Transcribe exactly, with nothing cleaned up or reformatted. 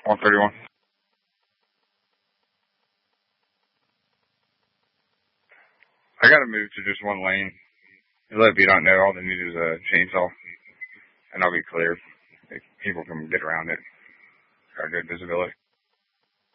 one thirty-one. I gotta move to just one lane. A lot of people don't know, all they need is a chainsaw, and I'll be clear. People can get around it. Got good visibility.